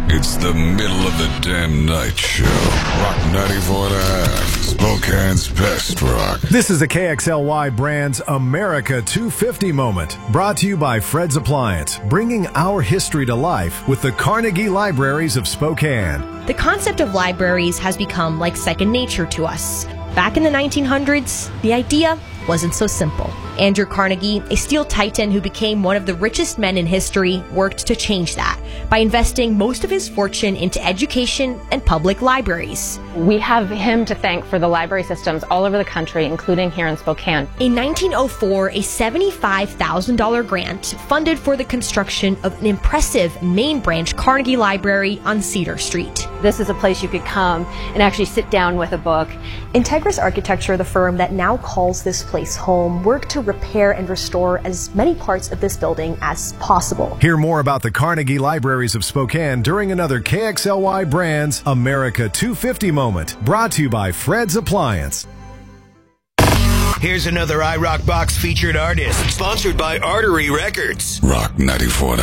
It's the middle of the damn night show. Rock 94.5, Spokane's best rock. This is a KXLY Brands America 250 moment, brought to you by Fred's Appliance, bringing our history to life with the Carnegie Libraries of Spokane. The concept of libraries has become like second nature to us. Back in the 1900s, the idea wasn't so simple. Andrew Carnegie, a steel titan who became one of the richest men in history, worked to change that by investing most of his fortune into education and public libraries. We have him to thank for the library systems all over the country, including here in Spokane. In 1904, a $75,000 grant funded for the construction of an impressive main branch Carnegie Library on Cedar Street. This is a place you could come and actually sit down with a book. Integris Architecture, the firm that now calls this place home, worked to repair and restore as many parts of this building as possible. Hear more about the Carnegie Libraries of Spokane during another KXLY Brands America 250 moment, brought to you by Fred's Appliance. Here's another iRock Box featured artist, sponsored by Artery Records. Rock 94.5.